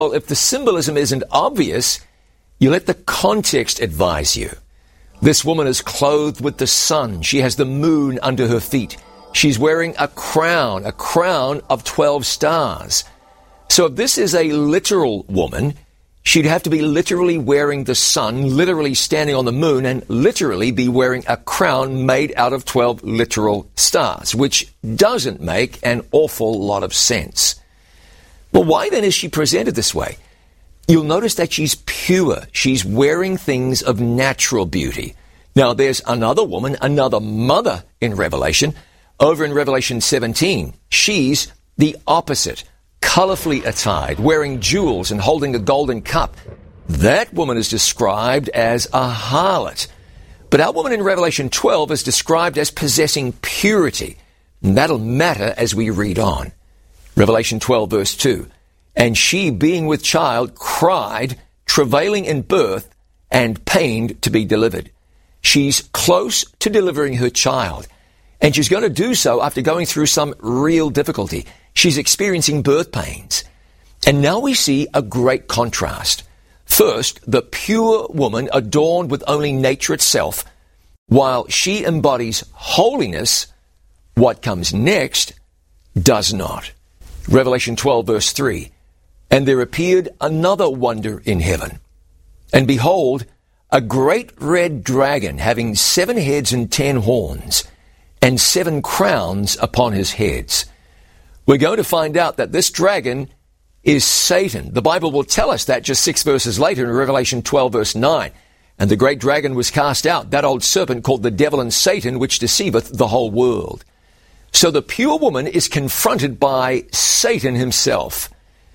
Well, if the symbolism isn't obvious, you let the context advise you. This woman is clothed with the sun. She has the moon under her feet. She's wearing a crown of 12 stars. So if this is a literal woman, she'd have to be literally wearing the sun, literally standing on the moon, and literally be wearing a crown made out of 12 literal stars, which doesn't make an awful lot of sense. Well, why then is she presented this way? You'll notice that she's pure. She's wearing things of natural beauty. Now, there's another woman, another mother in Revelation. Over in Revelation 17, she's the opposite. Colorfully attired, wearing jewels and holding a golden cup. That woman is described as a harlot. But our woman in Revelation 12 is described as possessing purity. And that'll matter as we read on. Revelation 12 verse 2. And she, being with child, cried, travailing in birth, and pained to be delivered. She's close to delivering her child. And she's going to do so after going through some real difficulty. She's experiencing birth pains. And now we see a great contrast. First, the pure woman adorned with only nature itself, while she embodies holiness, what comes next does not. Revelation 12 verse 3. And there appeared another wonder in heaven. And behold, a great red dragon having 7 heads and 10 horns, and 7 crowns upon his heads. We're going to find out that this dragon is Satan. The Bible will tell us that just 6 verses later in Revelation 12 verse 9. And the great dragon was cast out, that old serpent called the devil and Satan, which deceiveth the whole world. So the pure woman is confronted by Satan himself.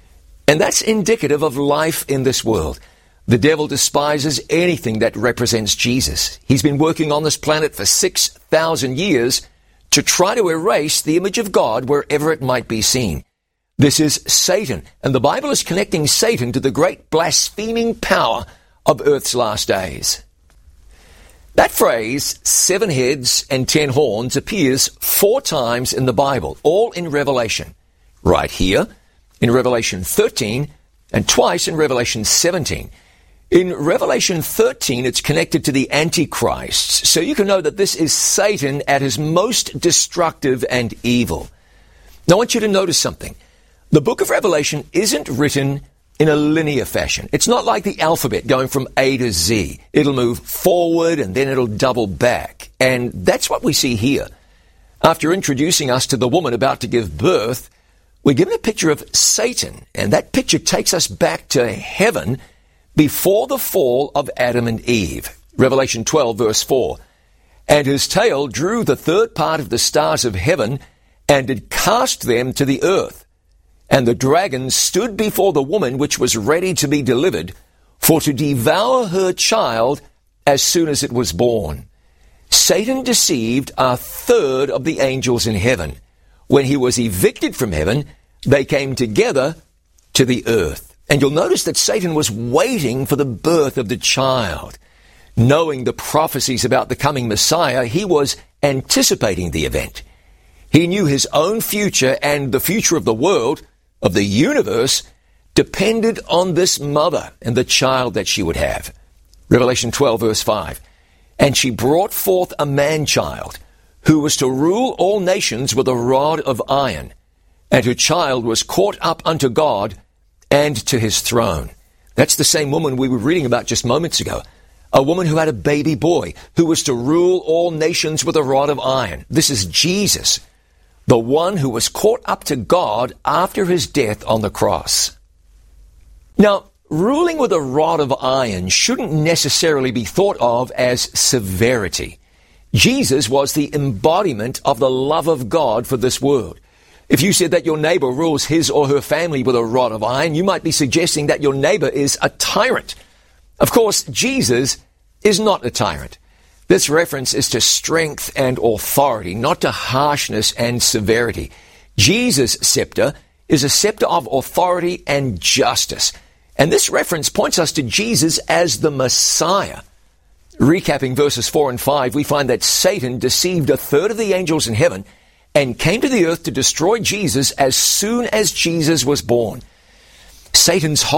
And that's indicative of life in this world. The devil despises anything that represents Jesus. He's been working on this planet for 6,000 years to try to erase the image of God wherever it might be seen. This is Satan, and the Bible is connecting Satan to the great blaspheming power of earth's last days. That phrase, 7 heads and 10 horns, appears 4 times in the Bible, all in Revelation. Right here, in Revelation 13, and twice in Revelation 17. In Revelation 13, it's connected to the Antichrist, so you can know that this is Satan at his most destructive and evil. Now, I want you to notice something. The book of Revelation isn't written in a linear fashion. It's not like the alphabet going from A to Z. It'll move forward and then it'll double back. And that's what we see here. After introducing us to the woman about to give birth, we're given a picture of Satan, and that picture takes us back to heaven before the fall of Adam and Eve. Revelation 12 verse 4. And his tail drew the 3rd part of the stars of heaven, and did cast them to the earth. And the dragon stood before the woman which was ready to be delivered, for to devour her child as soon as it was born. Satan deceived 1/3 of the angels in heaven. When he was evicted from heaven, they came together to the earth. And you'll notice that Satan was waiting for the birth of the child. Knowing the prophecies about the coming Messiah, he was anticipating the event. He knew his own future and the future of the world, of the universe, depended on this mother and the child that she would have. Revelation 12 verse 5. And she brought forth a man-child, who was to rule all nations with a rod of iron. And her child was caught up unto God and to his throne. That's the same woman we were reading about just moments ago. A woman who had a baby boy, who was to rule all nations with a rod of iron. This is Jesus, the one who was caught up to God after his death on the cross. Now, ruling with a rod of iron shouldn't necessarily be thought of as severity. Jesus was the embodiment of the love of God for this world. If you said that your neighbor rules his or her family with a rod of iron, you might be suggesting that your neighbor is a tyrant. Of course, Jesus is not a tyrant. This reference is to strength and authority, not to harshness and severity. Jesus' scepter is a scepter of authority and justice. And this reference points us to Jesus as the Messiah. Recapping verses 4 and 5, we find that Satan deceived 1/3 of the angels in heaven and came to the earth to destroy Jesus as soon as Jesus was born. Satan's whole